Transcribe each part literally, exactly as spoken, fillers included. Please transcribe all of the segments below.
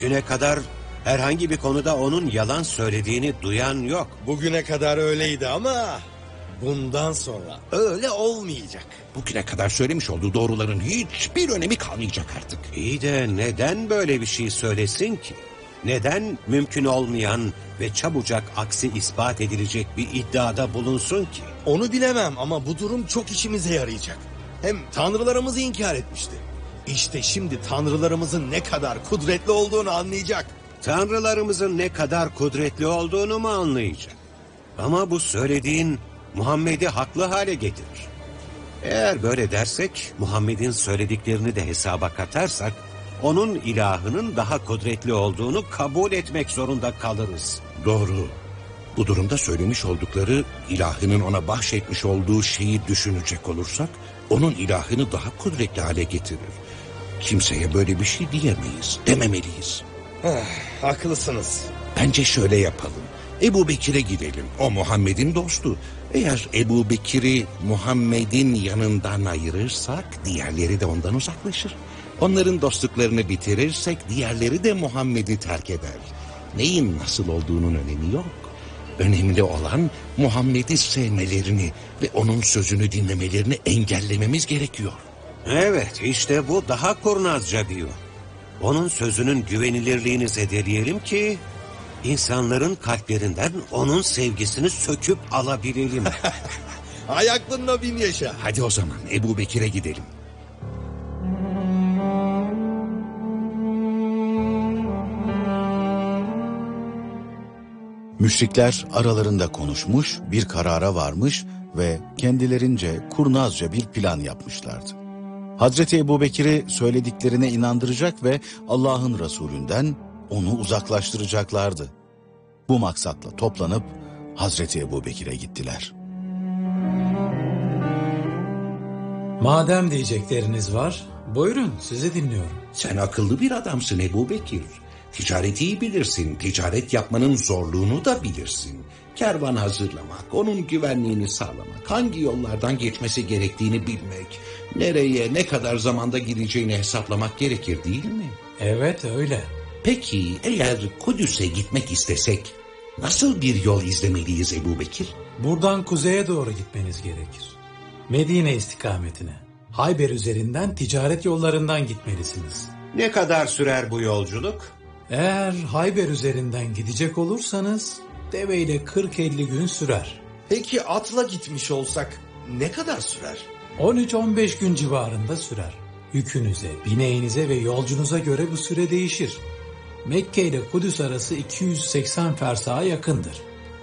Güne kadar herhangi bir konuda onun yalan söylediğini duyan yok. Bugüne kadar öyleydi ama bundan sonra öyle olmayacak. Bugüne kadar söylemiş olduğu doğruların hiçbir önemi kalmayacak artık. İyi de neden böyle bir şey söylesin ki? Neden mümkün olmayan ve çabucak aksi ispat edilecek bir iddiada bulunsun ki? Onu bilemem ama bu durum çok işimize yarayacak. Hem tanrılarımızı inkar etmişti. İşte şimdi tanrılarımızın ne kadar kudretli olduğunu anlayacak. Tanrılarımızın ne kadar kudretli olduğunu mu anlayacak? Ama bu söylediğin Muhammed'i haklı hale getirir. Eğer böyle dersek, Muhammed'in söylediklerini de hesaba katarsak, onun ilahının daha kudretli olduğunu kabul etmek zorunda kalırız. Doğru. Bu durumda söylemiş oldukları ilahının ona bahşetmiş olduğu şeyi düşünecek olursak, onun ilahını daha kudretli hale getirir. Kimseye böyle bir şey diyemeyiz, dememeliyiz. Ah, haklısınız. Bence şöyle yapalım. Ebu Bekir'e gidelim. O Muhammed'in dostu. Eğer Ebu Bekir'i Muhammed'in yanından ayırırsak diğerleri de ondan uzaklaşır. Onların dostluklarını bitirirsek diğerleri de Muhammed'i terk eder. Neyin nasıl olduğunun önemi yok. Önemli olan Muhammed'i sevmelerini ve onun sözünü dinlemelerini engellememiz gerekiyor. Evet, işte bu daha kurnazca diyor. Onun sözünün güvenilirliğini zedeleyelim ki insanların kalplerinden onun sevgisini söküp alabilelim. Hay aklınla bin yaşa. Hadi o zaman Ebu Bekir'e gidelim. Müşrikler aralarında konuşmuş, bir karara varmış ve kendilerince kurnazca bir plan yapmışlardı. Hazreti Ebubekir'i söylediklerine inandıracak ve Allah'ın Resulünden onu uzaklaştıracaklardı. Bu maksatla toplanıp Hazreti Ebubekir'e gittiler. Madem diyecekleriniz var, buyurun sizi dinliyorum. Sen akıllı bir adamsın Ebu Bekir. Ticareti iyi bilirsin, ticaret yapmanın zorluğunu da bilirsin. Kervan hazırlamak, onun güvenliğini sağlamak, hangi yollardan geçmesi gerektiğini bilmek, nereye, ne kadar zamanda gideceğini hesaplamak gerekir değil mi? Evet öyle. Peki eğer Kudüs'e gitmek istesek, nasıl bir yol izlemeliyiz Ebu Bekir? Buradan kuzeye doğru gitmeniz gerekir. Medine istikametine. Hayber üzerinden ticaret yollarından gitmelisiniz. Ne kadar sürer bu yolculuk? Eğer Hayber üzerinden gidecek olursanız deveyle kırk elli gün sürer. Peki atla gitmiş olsak ne kadar sürer? on üç on beş gün civarında sürer. Yükünüze, bineğinize ve yolcunuza göre bu süre değişir. Mekke ile Kudüs arası iki yüz seksen fersaha yakındır.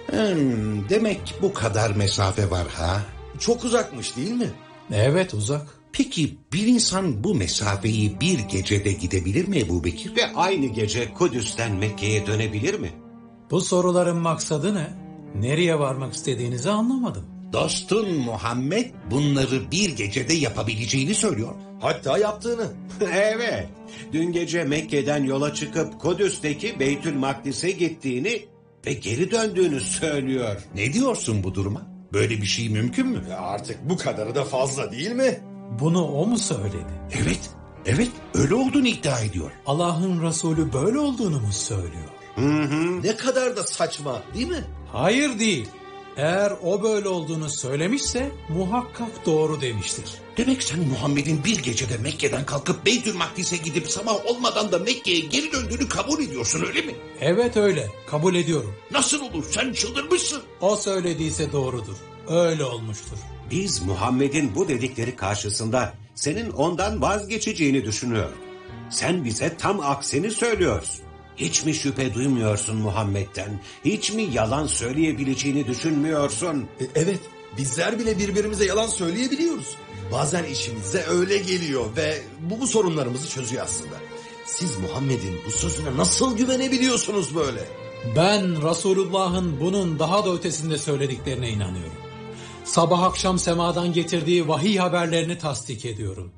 Hmm, demek bu kadar mesafe var ha? Çok uzakmış değil mi? Evet uzak. Peki bir insan bu mesafeyi bir gecede gidebilir mi Ebu Bekir? Ve aynı gece Kudüs'ten Mekke'ye dönebilir mi? Bu soruların maksadı ne? Nereye varmak istediğinizi anlamadım. Dostun Muhammed bunları bir gecede yapabileceğini söylüyor. Hatta yaptığını. Evet, dün gece Mekke'den yola çıkıp Kudüs'teki Beytül Makdis'e gittiğini ve geri döndüğünü söylüyor. Ne diyorsun bu duruma? Böyle bir şey mümkün mü? Ya artık bu kadarı da fazla değil mi? Bunu o mu söyledi? Evet, evet öyle olduğunu iddia ediyor. Allah'ın Resulü böyle olduğunu mu söylüyor? Hı hı. Ne kadar da saçma değil mi? Hayır değil. Eğer o böyle olduğunu söylemişse muhakkak doğru demiştir. Demek sen Muhammed'in bir gecede Mekke'den kalkıp Beytül Makdis'e gidip sabah olmadan da Mekke'ye geri döndüğünü kabul ediyorsun öyle mi? Evet öyle. Kabul ediyorum. Nasıl olur? Sen çıldırmışsın. O söylediyse doğrudur. Öyle olmuştur. Biz Muhammed'in bu dedikleri karşısında senin ondan vazgeçeceğini düşünüyor. Sen bize tam aksini söylüyorsun. Hiç mi şüphe duymuyorsun Muhammed'den? Hiç mi yalan söyleyebileceğini düşünmüyorsun? E, evet, bizler bile birbirimize yalan söyleyebiliyoruz. Bazen işimize öyle geliyor ve bu, bu sorunlarımızı çözüyor aslında. Siz Muhammed'in bu sözüne nasıl güvenebiliyorsunuz böyle? Ben Resulullah'ın bunun daha da ötesinde söylediklerine inanıyorum. Sabah akşam semadan getirdiği vahiy haberlerini tasdik ediyorum.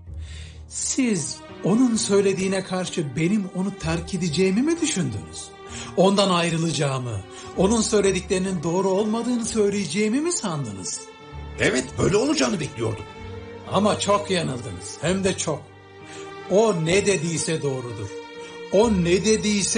Siz onun söylediğine karşı benim onu terk edeceğimi mi düşündünüz? Ondan ayrılacağımı, onun söylediklerinin doğru olmadığını söyleyeceğimi mi sandınız? Evet böyle olacağını bekliyordum. Ama çok yanıldınız, hem de çok. O ne dediyse doğrudur. O ne dediyse